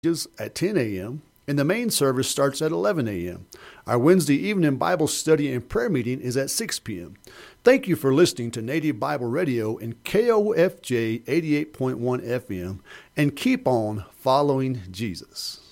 is at 10 a.m., and the main service starts at 11 a.m. Our Wednesday evening Bible study and prayer meeting is at 6 p.m. Thank you for listening to Native Bible Radio and KOFJ 88.1 FM, and keep on following Jesus.